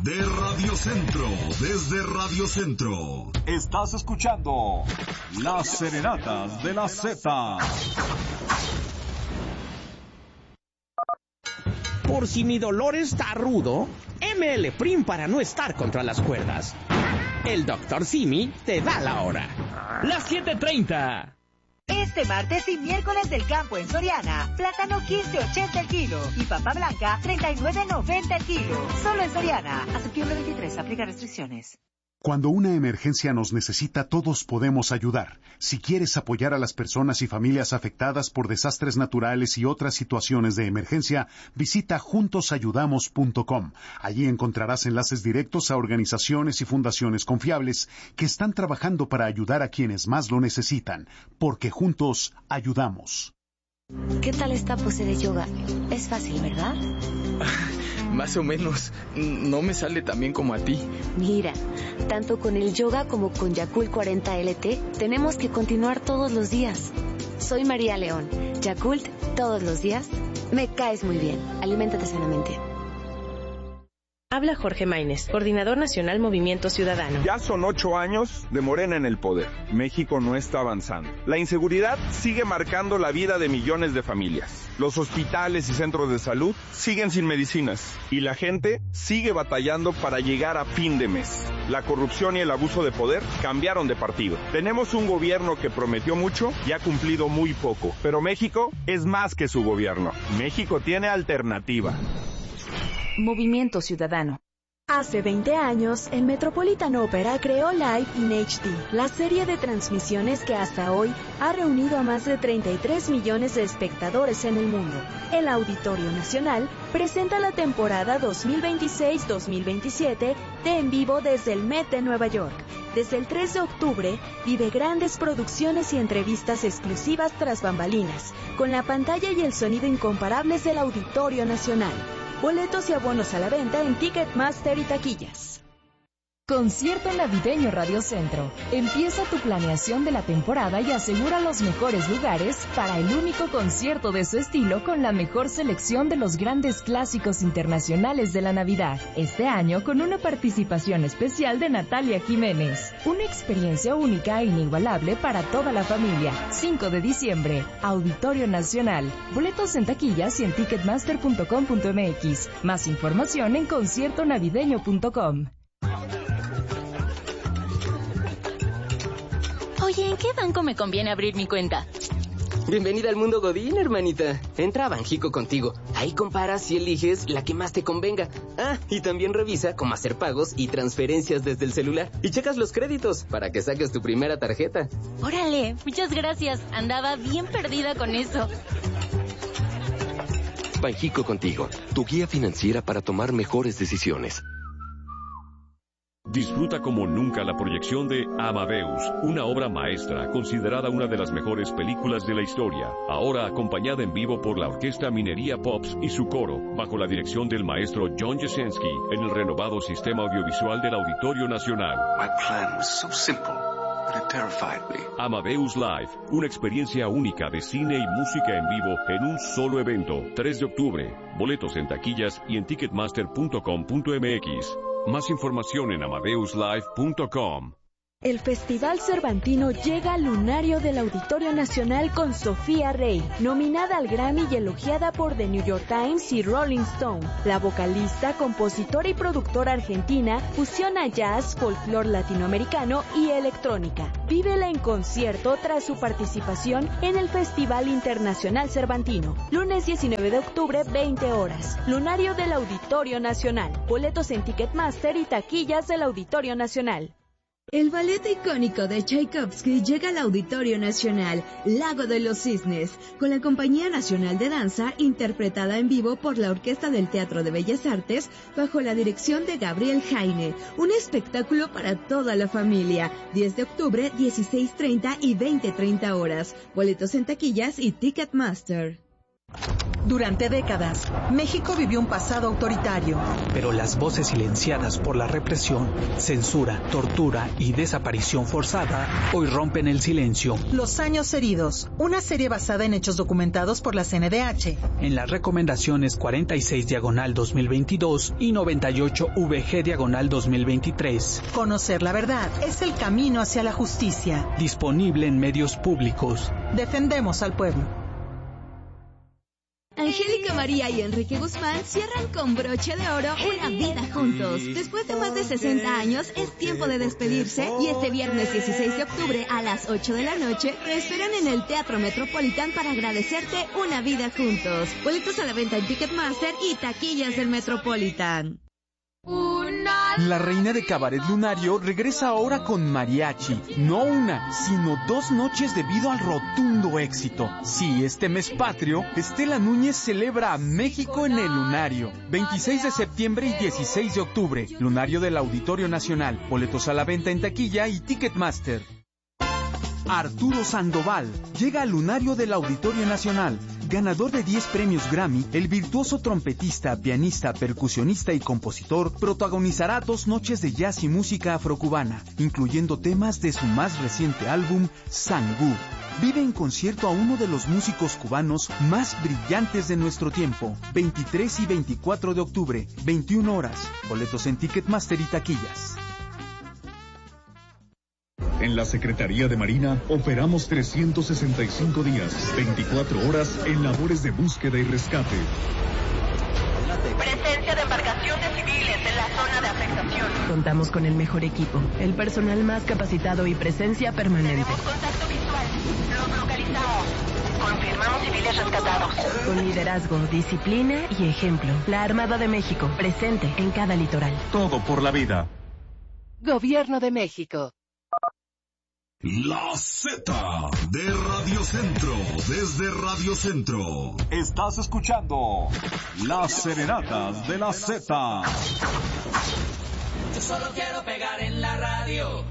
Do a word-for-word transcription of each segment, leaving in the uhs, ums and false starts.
de Radio Centro, desde Radio Centro. Estás escuchando Las Serenatas de la Z. Por si mi dolor está rudo, M L Prim para no estar contra las cuerdas. El doctor Simi te da la hora. Las siete treinta. Este martes y miércoles del campo en Soriana, plátano quince ochenta el kilo y papa blanca treinta y nueve noventa el kilo. Solo en Soriana. A septiembre veintitrés, aplica restricciones. Cuando una emergencia nos necesita, todos podemos ayudar. Si quieres apoyar a las personas y familias afectadas por desastres naturales y otras situaciones de emergencia, visita juntos ayudamos punto com. Allí encontrarás enlaces directos a organizaciones y fundaciones confiables que están trabajando para ayudar a quienes más lo necesitan, porque juntos ayudamos. ¿Qué tal esta pose de yoga? Es fácil, ¿verdad? Más o menos. No me sale tan bien como a ti. Mira, tanto con el yoga como con Yakult cuarenta L T, tenemos que continuar todos los días. Soy María León. Yakult, todos los días. Me caes muy bien. Aliméntate sanamente. Habla Jorge Maínez, Coordinador Nacional Movimiento Ciudadano. Ya son ocho años de Morena en el poder. México no está avanzando. La inseguridad sigue marcando la vida de millones de familias. Los hospitales y centros de salud siguen sin medicinas. Y la gente sigue batallando para llegar a fin de mes. La corrupción y el abuso de poder cambiaron de partido. Tenemos un gobierno que prometió mucho y ha cumplido muy poco. Pero México es más que su gobierno. México tiene alternativa. Movimiento Ciudadano. Hace veinte años, el Metropolitan Opera creó Live in H D, la serie de transmisiones que hasta hoy ha reunido a más de treinta y tres millones de espectadores en el mundo. El Auditorio Nacional presenta la temporada dos mil veintiséis dos mil veintisiete de En Vivo desde el Met de Nueva York. Desde el tres de octubre, vive grandes producciones y entrevistas exclusivas tras bambalinas, con la pantalla y el sonido incomparables del Auditorio Nacional. Boletos y abonos a la venta en Ticketmaster y taquillas. Concierto navideño Radio Centro. Empieza tu planeación de la temporada y asegura los mejores lugares para el único concierto de su estilo con la mejor selección de los grandes clásicos internacionales de la Navidad. Este año con una participación especial de Natalia Jiménez. Una experiencia única e inigualable para toda la familia. cinco de diciembre, Auditorio Nacional. Boletos en taquillas y en ticketmaster punto com punto m x. Más información en concierto navideño punto com. Oye, ¿en qué banco me conviene abrir mi cuenta? Bienvenida al mundo Godín, hermanita. Entra a Banjico Contigo. Ahí comparas y eliges la que más te convenga. Ah, y también revisa cómo hacer pagos y transferencias desde el celular. Y checas los créditos para que saques tu primera tarjeta. Órale, muchas gracias. Andaba bien perdida con eso. Banjico Contigo, tu guía financiera para tomar mejores decisiones. Disfruta como nunca la proyección de Amadeus, una obra maestra considerada una de las mejores películas de la historia, ahora acompañada en vivo por la Orquesta Minería Pops y su coro, bajo la dirección del maestro John Jasinski, en el renovado sistema audiovisual del Auditorio Nacional. My plan was so simple, but it terrified me. Amadeus Live, una experiencia única de cine y música en vivo en un solo evento, tres de octubre. Boletos en taquillas y en ticketmaster punto com punto m x. Más información en amadeus live punto com. El Festival Cervantino llega al lunario del Auditorio Nacional con Sofía Rey, nominada al Grammy y elogiada por The New York Times y Rolling Stone. La vocalista, compositora y productora argentina fusiona jazz, folclore latinoamericano y electrónica. Vívela en concierto tras su participación en el Festival Internacional Cervantino. Lunes diecinueve de octubre, veinte horas. Lunario del Auditorio Nacional. Boletos en Ticketmaster y taquillas del Auditorio Nacional. El ballet icónico de Tchaikovsky llega al Auditorio Nacional, Lago de los Cisnes, con la Compañía Nacional de Danza, interpretada en vivo por la Orquesta del Teatro de Bellas Artes, bajo la dirección de Gabriel Jaine. Un espectáculo para toda la familia. diez de octubre, dieciséis treinta y veinte treinta horas. Boletos en taquillas y Ticketmaster. Durante décadas, México vivió un pasado autoritario. Pero las voces silenciadas por la represión, censura, tortura y desaparición forzada hoy rompen el silencio. Los años heridos, una serie basada en hechos documentados por la C N D H. En las recomendaciones cuarenta y seis diagonal dos mil veintidós y noventa y ocho V G diagonal dos mil veintitrés. Conocer la verdad es el camino hacia la justicia. Disponible en medios públicos. Defendemos al pueblo. Angélica María y Enrique Guzmán cierran con broche de oro una vida juntos. Después de más de sesenta años, es tiempo de despedirse y este viernes dieciséis de octubre a las ocho de la noche te esperan en el Teatro Metropolitan para agradecerte una vida juntos. Boletos a la venta en Ticketmaster y taquillas del Metropolitan. La reina de Cabaret Lunario regresa ahora con mariachi. No una, sino dos noches debido al rotundo éxito. Sí, este mes patrio, Estela Núñez celebra a México en el Lunario. veintiséis de septiembre y dieciséis de octubre. Lunario del Auditorio Nacional. Boletos a la venta en taquilla y Ticketmaster. Arturo Sandoval llega al Lunario del Auditorio Nacional. Ganador de diez premios Grammy, el virtuoso trompetista, pianista, percusionista y compositor protagonizará dos noches de jazz y música afrocubana, incluyendo temas de su más reciente álbum, Sangú. Vive en concierto a uno de los músicos cubanos más brillantes de nuestro tiempo. veintitrés y veinticuatro de octubre, veintiuna horas. Boletos en Ticketmaster y taquillas. En la Secretaría de Marina operamos trescientos sesenta y cinco días, veinticuatro horas en labores de búsqueda y rescate. Presencia de embarcaciones civiles en la zona de afectación. Contamos con el mejor equipo, el personal más capacitado y presencia permanente. Tenemos contacto visual. Los localizamos. Confirmamos civiles rescatados. Con liderazgo, disciplina y ejemplo. La Armada de México, presente en cada litoral. Todo por la vida. Gobierno de México. La Z de Radio Centro, desde Radio Centro. Estás escuchando Las Serenatas de la Z. Yo solo quiero pegar en la radio.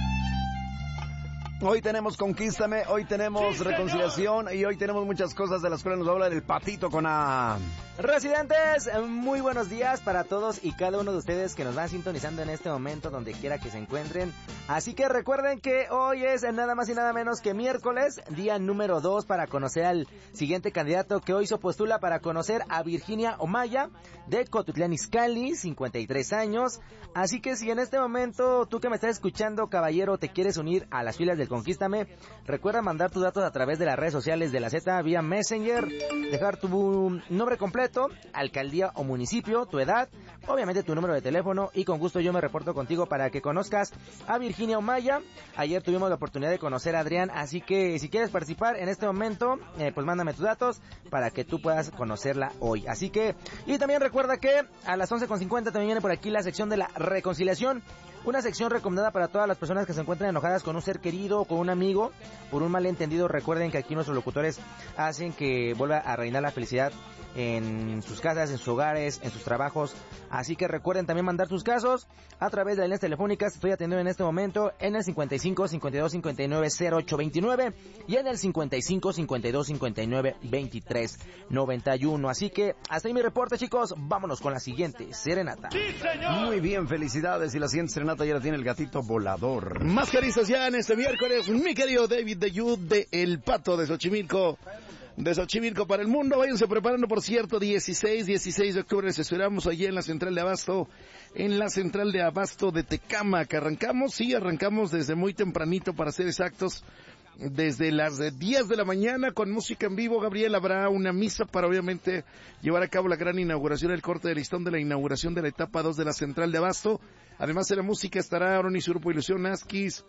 Hoy tenemos Conquístame, hoy tenemos sí, Reconciliación y hoy tenemos muchas cosas de las cuales nos habla el Patito con A. Residentes, muy buenos días para todos y cada uno de ustedes que nos van sintonizando en este momento donde quiera que se encuentren. Así que recuerden que hoy es nada más y nada menos que miércoles, día número dos para conocer al siguiente candidato que hoy se postula para conocer a Virginia Omaya de Cotitlán Izcalli, cincuenta y tres años. Así que si en este momento tú que me estás escuchando, caballero, te quieres unir a las filas del Conquístame, recuerda mandar tus datos a través de las redes sociales de la Z vía Messenger, dejar tu nombre completo, alcaldía o municipio, tu edad, obviamente tu número de teléfono y con gusto yo me reporto contigo para que conozcas a Virginia Omaya. Ayer tuvimos la oportunidad de conocer a Adrián, así que si quieres participar en este momento, eh, pues mándame tus datos para que tú puedas conocerla hoy. Así que, y también recuerda que a las once con cincuenta también viene por aquí la sección de la reconciliación. Una sección recomendada para todas las personas que se encuentran enojadas con un ser querido o con un amigo por un malentendido. Recuerden que aquí nuestros locutores hacen que vuelva a reinar la felicidad en sus casas, en sus hogares, en sus trabajos. Así que recuerden también mandar sus casos a través de las líneas telefónicas. Estoy atendiendo en este momento en el cincuenta y cinco, cincuenta y dos, cincuenta y nueve, cero ocho veintinueve y en el cincuenta y cinco, cincuenta y dos, cincuenta y nueve, veintitrés, noventa y uno. Así que hasta ahí mi reporte, chicos. Vámonos con la siguiente serenata. Sí, muy bien, felicidades. Y la siguiente serenata ya la tiene el gatito volador. Más caristas ya en este miércoles, mi querido David de Yud de El Pato de Xochimilco. De Xochimilco para el mundo, váyanse preparando, por cierto, dieciséis, dieciséis de octubre, les esperamos allí en la central de Abasto, en la central de Abasto de Tecámac. Arrancamos, sí, arrancamos desde muy tempranito, para ser exactos, desde las diez de la mañana con música en vivo. Gabriel, habrá una misa para obviamente llevar a cabo la gran inauguración, el corte de listón de la inauguración de la etapa dos de la central de Abasto. Además de la música estará Aaron y su grupo Ilusión, Asquis,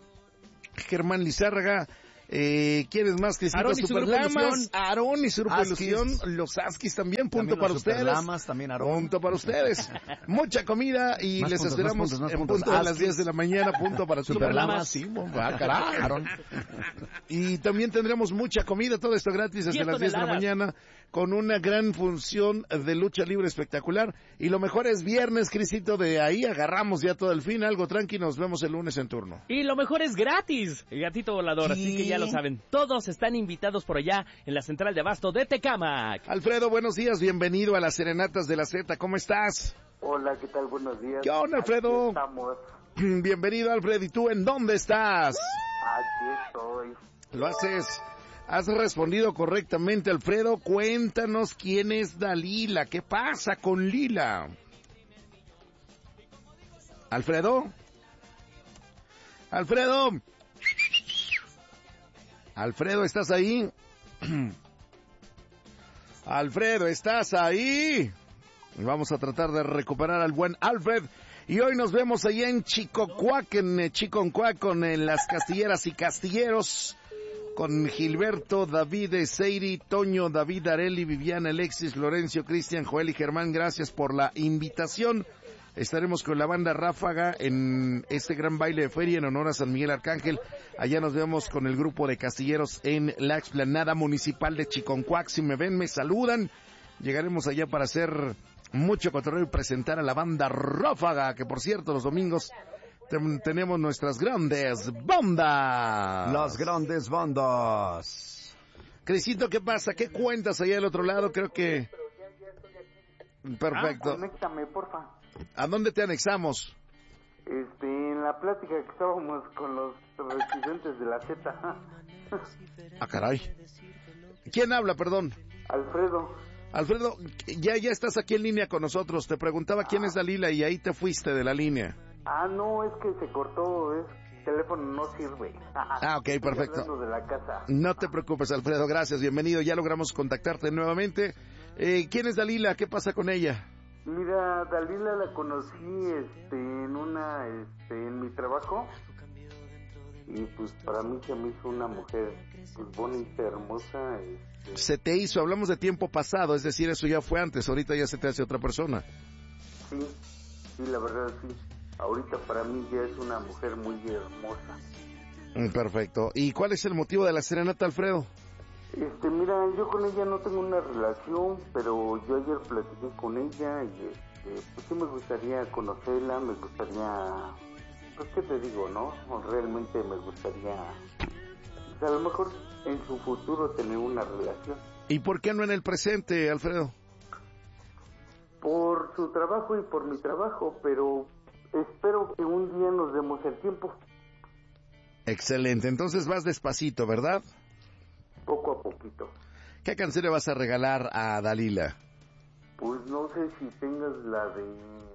Germán Lizárraga, Eh, ¿quiénes más? Crisitos Superlamas, Aarón y su grupo Ilusión, los Asquis también, punto también para ustedes. También Aarón. Punto para ustedes. Mucha comida y más les puntos, esperamos más puntos, más en puntos. punto a las diez de la mañana, punto para Superlamas. Sí, ah, caray, Aarón. Y también tendremos mucha comida, todo esto gratis desde las diez de la mañana, con una gran función de lucha libre espectacular. Y lo mejor es viernes, Crisito, de ahí agarramos ya todo el fin, algo tranqui, nos vemos el lunes en turno. Y lo mejor es gratis, gatito volador, sí, así que ya lo saben, todos están invitados por allá en la central de abasto de Tecámac. Alfredo, buenos días, bienvenido a las Serenatas de la Z, ¿cómo estás? Hola, ¿qué tal? Buenos días. ¿Qué onda, Alfredo? Aquí estamos. Bienvenido, Alfredo, ¿y tú en dónde estás? Aquí estoy. Lo haces... Has respondido correctamente, Alfredo. Cuéntanos quién es Dalila. ¿Qué pasa con Lila? ¿Alfredo? ¿Alfredo? ¿Alfredo, estás ahí? ¿Alfredo, estás ahí? Vamos a tratar de recuperar al buen Alfred. Y hoy nos vemos allá en Chicocuac, en Chiconcuac, con en las castilleras y castilleros. Con Gilberto, David, Seiri, Toño, David, Areli, Viviana, Alexis, Lorenzo, Cristian, Joel y Germán, gracias por la invitación. Estaremos con la banda Ráfaga en este gran baile de feria en honor a San Miguel Arcángel. Allá nos vemos con el grupo de castilleros en la explanada municipal de Chiconcuac. Si me ven, me saludan. Llegaremos allá para hacer mucho cotorreo y presentar a la banda Ráfaga, que por cierto los domingos tenemos nuestras grandes bandas. Las grandes bandas. Crisito, ¿qué pasa? ¿Qué cuentas allá del otro lado? Creo que... Perfecto. Ah, conéctame, porfa. ¿A dónde te anexamos? Este, en la plática que estábamos con los residentes de la Z. Ah, caray. ¿Quién habla, perdón? Alfredo. Alfredo, ya, ya estás aquí en línea con nosotros. Te preguntaba quién es Dalila y ahí te fuiste de la línea. Ah, no, es que se cortó, es el teléfono no sirve. Ah, ok, perfecto. Estoy hablando de la casa. No te preocupes, Alfredo, gracias, bienvenido. Ya logramos contactarte nuevamente. Eh, ¿Quién es Dalila? ¿Qué pasa con ella? Mira, Dalila la conocí este, en una, este, en mi trabajo. Y pues para mí se me hizo una mujer pues bonita, hermosa. Este... Se te hizo, hablamos de tiempo pasado, es decir, eso ya fue antes, ahorita ya se te hace otra persona. Sí, sí, la verdad sí. Ahorita para mí ya es una mujer muy hermosa. Perfecto. ¿Y cuál es el motivo de la serenata, Alfredo? Este, mira, yo con ella no tengo una relación, pero yo ayer platiqué con ella y este, pues sí me gustaría conocerla, me gustaría, pues qué te digo, ¿no? Realmente me gustaría, pues, a lo mejor en su futuro tener una relación. ¿Y por qué no en el presente, Alfredo? Por su trabajo y por mi trabajo, pero espero que un día nos demos el tiempo. Excelente, entonces vas despacito, ¿verdad? Poco a poquito. ¿Qué canción le vas a regalar a Dalila? Pues no sé si tengas la de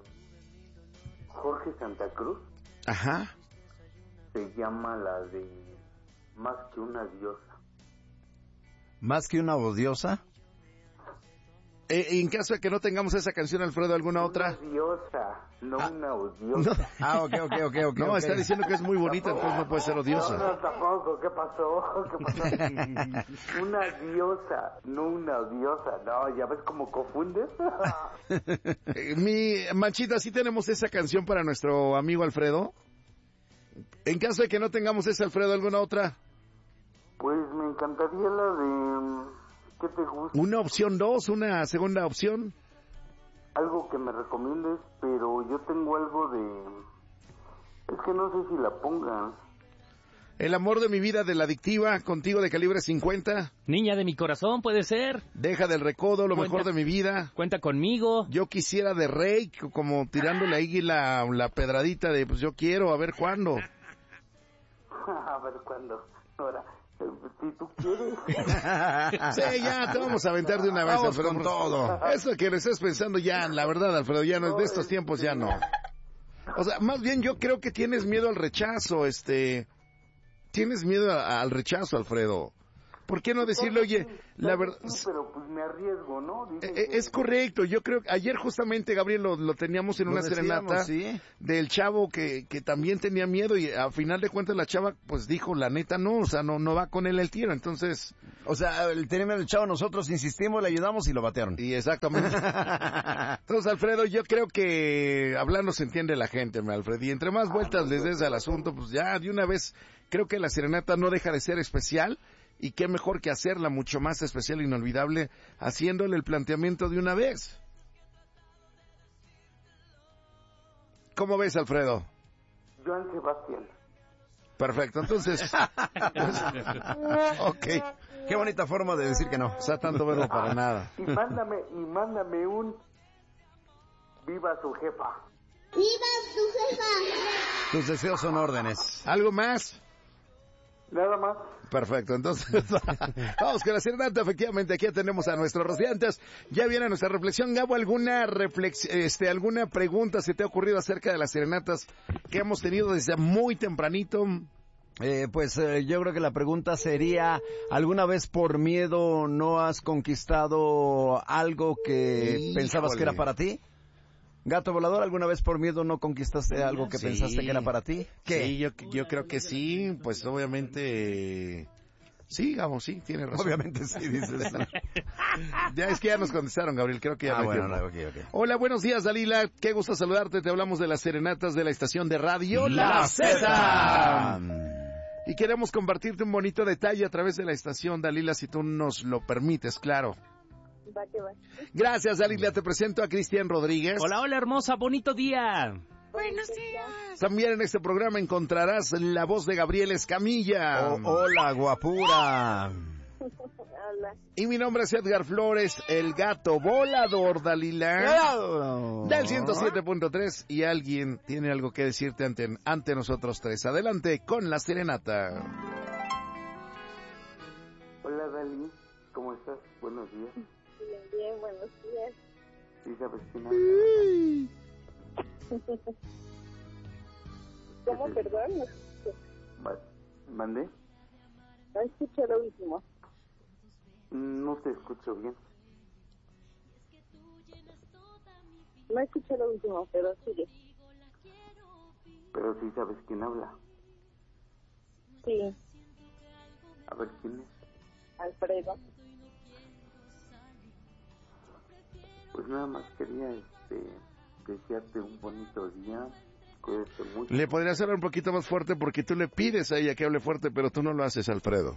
Jorge Santa Cruz. Ajá. Se llama la de Más que una diosa. ¿Más que una odiosa? Eh, en caso de que no tengamos esa canción, Alfredo, ¿alguna una otra? Una diosa, no ah. una odiosa. No. Ah, ok, ok, ok, ok. No, okay. Está diciendo que es muy bonita, tampoco, entonces no puede ser odiosa. No, no, tampoco, ¿qué pasó? ¿Qué pasó? Una diosa, no una odiosa. No, ¿ya ves cómo confundes? Mi Manchita, ¿sí tenemos esa canción para nuestro amigo Alfredo? En caso de que no tengamos esa, Alfredo, ¿alguna otra? Pues me encantaría la de... ¿Qué te gusta? Una opción dos, una segunda opción. Algo que me recomiendes, pero yo tengo algo de... Es que no sé si la pongan. El amor de mi vida de La Adictiva, Contigo de Calibre cincuenta. Niña de mi corazón, puede ser. Deja del Recodo, Lo cuenta, mejor de mi vida. Cuenta conmigo. Yo quisiera de Rey, como tirándole ahí la, la pedradita de pues yo quiero, a ver cuándo. A ver cuándo. Ahora... Si tú quieres. Sí, ya, te vamos a aventar de una vez, vamos Alfredo. Con todo. Eso que le estás pensando ya, la verdad, Alfredo, ya no, de estos tiempos ya no. O sea, más bien yo creo que tienes miedo al rechazo, este... Tienes miedo a, al rechazo, Alfredo. ¿Por qué no decirle, oye, la verdad... Sí, pero pues me arriesgo, ¿no? Eh, es correcto, yo creo que ayer justamente, Gabriel, lo, lo teníamos en lo una decíamos, serenata ¿sí? Del chavo que, que también tenía miedo y a final de cuentas la chava pues dijo, la neta no, o sea, no, no va con él el tiro, entonces... O sea, el tenía miedo del chavo, nosotros insistimos, le ayudamos y lo batearon. Y exactamente. Entonces, Alfredo, yo creo que hablando se entiende la gente, mi Alfred, y entre más vueltas ah, no, les des al asunto, pues ya de una vez creo que la serenata no deja de ser especial. Y qué mejor que hacerla mucho más especial e inolvidable haciéndole el planteamiento de una vez. ¿Cómo ves, Alfredo? Joan Sebastián. Perfecto, entonces... pues, ok. Qué bonita forma de decir que no. O sea, tanto verbo para nada. Y mándame, y mándame un... ¡Viva su jefa! ¡Viva su jefa! Tus deseos son órdenes. ¿Algo más? Nada más. Perfecto, entonces vamos con la serenata. Efectivamente, aquí tenemos a nuestros rociantes. Ya viene nuestra reflexión. Gabo, ¿alguna reflex este, alguna pregunta se te ha ocurrido acerca de las serenatas que hemos tenido desde muy tempranito? Eh, pues eh, yo creo que la pregunta sería, ¿alguna vez por miedo no has conquistado algo que Híjole. pensabas que era para ti? Gato volador, ¿alguna vez por miedo no conquistaste algo que sí. pensaste que era para ti? ¿Qué? Sí, yo, yo creo que sí, pues obviamente... Sí, Gabo, sí, tiene razón. Obviamente sí, dices. Ya es que ya nos contestaron, Gabriel, creo que ya ah, no bueno, no, okay, okay. Hola, buenos días, Dalila, qué gusto saludarte, te hablamos de las serenatas de la estación de radio La, La Zeta. Y queremos compartirte un bonito detalle a través de la estación, Dalila, si tú nos lo permites, claro. Va que va. Gracias, Dalila. Te presento a Cristian Rodríguez. Hola, hola, hermosa. Bonito día. Buenos días. También en este programa encontrarás la voz de Gabriel Escamilla. Oh, hola, guapura. Hola. Y mi nombre es Edgar Flores, el gato volador, Dalila. Del ciento siete punto tres. Y alguien tiene algo que decirte ante, ante nosotros tres. Adelante con la serenata. Hola, Dali. ¿Cómo estás? Buenos días. Bien, bien, buenos días. Sí, sabes quién habla. ¿Cómo, perdón? ¿Mandé? No escuché lo último. No te escucho bien. No escuché lo último, pero sigue. Pero sí sabes quién habla. Sí. A ver, ¿quién es? Alfredo. Pues nada más quería este, desearte un bonito día. Cuídate mucho. Le podrías hablar un poquito más fuerte porque tú le pides a ella que hable fuerte, pero tú no lo haces, Alfredo.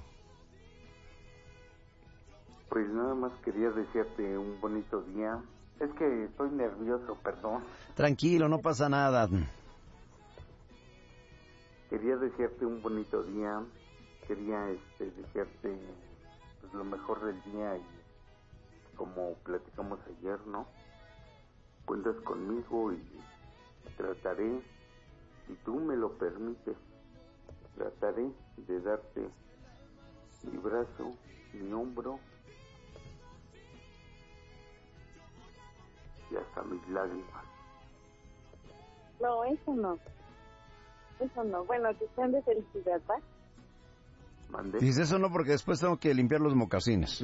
Pues nada más quería desearte un bonito día. Es que estoy nervioso, perdón. Tranquilo, no pasa nada. Quería desearte un bonito día. Quería este, desearte pues, lo mejor del día y como platicamos ayer, ¿no? Cuentas conmigo y trataré, si tú me lo permites, trataré de darte mi brazo, mi hombro y hasta mis lágrimas. No, eso no. Eso no. Bueno, que estén de felicidad, ¿va? ¿Mandé? Dice eso no porque después tengo que limpiar los mocasines.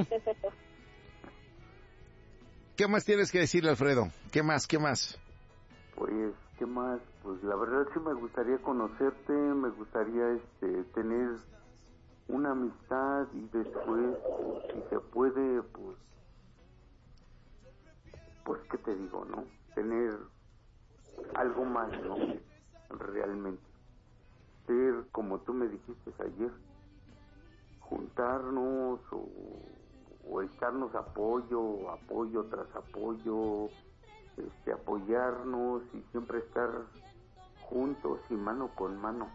¿Qué más tienes que decirle, Alfredo? ¿Qué más? ¿Qué más? Pues, ¿qué más? Pues la verdad sí me gustaría conocerte, me gustaría este tener una amistad y después, si se puede, pues, pues, ¿qué te digo, no? Tener algo más, ¿no? Realmente. Ser, como tú me dijiste ayer, juntarnos o... o estarnos apoyo, apoyo tras apoyo, este, apoyarnos y siempre estar juntos y mano con mano.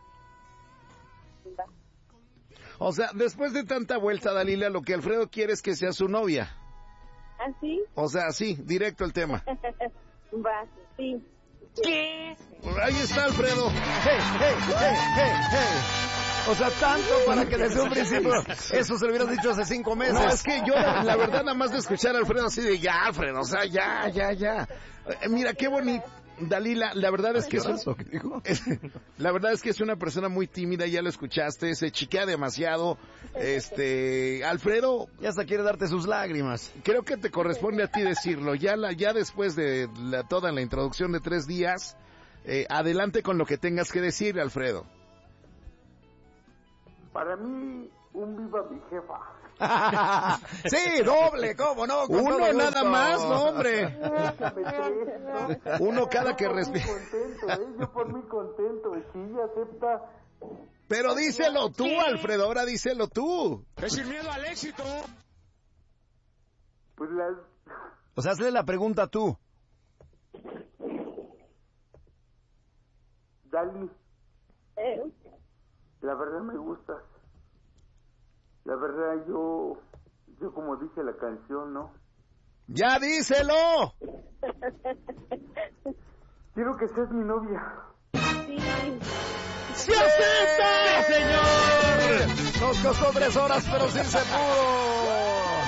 O sea, después de tanta vuelta, Dalila, lo que Alfredo quiere es que sea su novia. ¿Ah, sí? O sea, sí, directo al tema. Va, sí. ¿Qué? Ahí está Alfredo. Hey, hey, hey, hey, hey. O sea, tanto para que desde un principio eso se lo hubieras dicho hace cinco meses. No, es que yo, la, la verdad, nada más de escuchar a Alfredo así de ya, Alfredo, o sea, ya, ya, ya. Eh, mira, qué bonito. Dalila, la verdad es que es, un, es, la verdad es que es una persona muy tímida, ya lo escuchaste, se chiquea demasiado. Este, Alfredo, ya hasta quiere darte sus lágrimas. Creo que te corresponde a ti decirlo. Ya la, ya después de la, toda la introducción de tres días, eh, adelante con lo que tengas que decir, Alfredo. Para mí, un viva mi jefa. Sí, doble, ¿cómo no? Con Uno nada más, no, hombre. Uno cada que respira. ¿eh? Yo por mí contento, y si ella acepta. Pero díselo tú, Alfredo, ahora díselo tú. Es sin miedo al éxito. Pues las... O sea, hazle la pregunta tú. Dali. Eh. la verdad me gustas. La verdad yo, yo como dice la canción, ¿no? ¡Ya díselo! Quiero que seas mi novia. Sí. ¡Se acepta, señor! Nos costó tres horas, pero sí se pudo.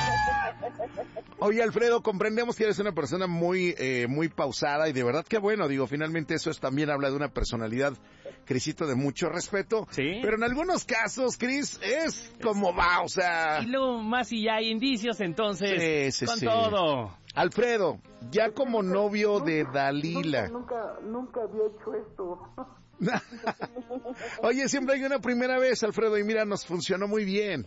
Oye, Alfredo, comprendemos que eres una persona muy eh, muy pausada y de verdad que bueno, digo, finalmente eso es, también habla de una personalidad, Crisito, de mucho respeto. Sí. Pero en algunos casos, Cris, es como va, o sea... Y luego más si ya hay indicios, entonces, sí, sí, con sí. todo. Alfredo, ya como novio de Dalila... Nunca, nunca, nunca había hecho esto. Oye, siempre hay una primera vez, Alfredo, y mira, nos funcionó muy bien.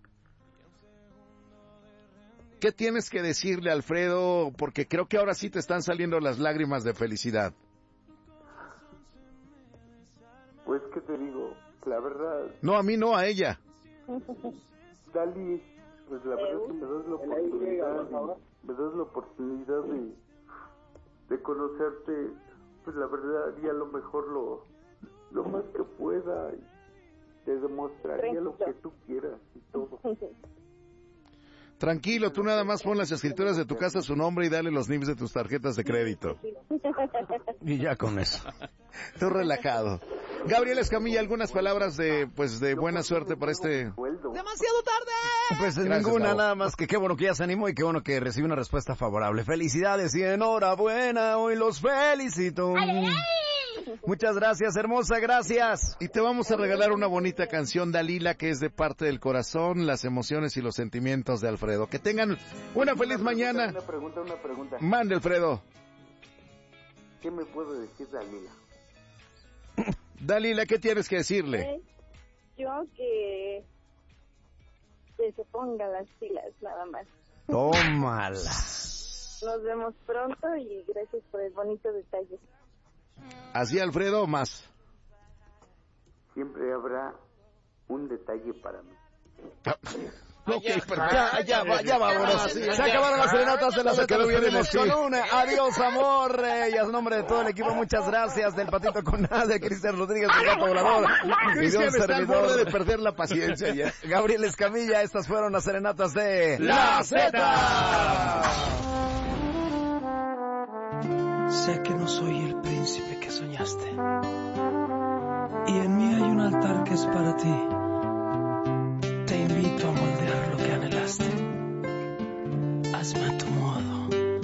¿Qué tienes que decirle, Alfredo? Porque creo que ahora sí te están saliendo las lágrimas de felicidad. Pues, ¿qué te digo? La verdad... No, a mí no, a ella. Dali, pues la verdad que me das la oportunidad, me das la oportunidad de, de conocerte, pues la verdad haría lo mejor lo, lo más que pueda y te demostraría lo que tú quieras y todo. Tranquilo, tú nada más pon las escrituras de tu casa su nombre y dale los N I Ps de tus tarjetas de crédito. Y ya con eso. Tú relajado. Gabriel Escamilla, algunas palabras de pues de buena suerte para este... ¡Demasiado tarde! Pues Gracias, ninguna, Gabo. nada más que qué bueno que ya se animó y qué bueno que recibió una respuesta favorable. Felicidades y enhorabuena, hoy los felicito. ¡Ay, ay, ay! Muchas gracias, hermosa, gracias. Y te vamos a regalar una bonita canción, Dalila, que es de parte del corazón, las emociones y los sentimientos de Alfredo. Que tengan una feliz una mañana. Una pregunta, una pregunta. Mande, Alfredo. ¿Qué me puedo decir, Dalila? Dalila, ¿qué tienes que decirle? Eh, yo que... que se ponga las pilas, nada más. Tómala. Nos vemos pronto y gracias por el bonito detalle. ¿Así, Alfredo, o más? Siempre habrá un detalle para mí. Ok, Ya, ya, va, ya vámonos. Se acabaron las serenatas de la Z. Nos quedamos con una. Adiós, amor. Eh, y a nombre de todo el equipo, muchas gracias. Del Patito Conal, de Cristian Rodríguez, del Gato Volador. Cristian está al borde de perder la paciencia ya. Gabriel Escamilla, estas fueron las serenatas de La Z. Sé que no soy el príncipe que soñaste. Y en mí hay un altar que es para ti.